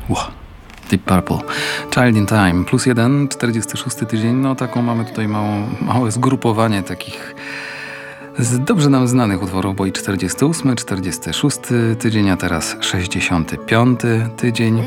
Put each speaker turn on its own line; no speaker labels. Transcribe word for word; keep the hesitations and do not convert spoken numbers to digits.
Wow. Deep Purple. Child in Time. Plus jeden, czterdziesty szósty tydzień. No taką mamy tutaj małą, małe zgrupowanie takich z dobrze nam znanych utworów, bo i czterdziesty ósmy, czterdziesty szósty tydzień, a teraz sześćdziesiąty piąty tydzień.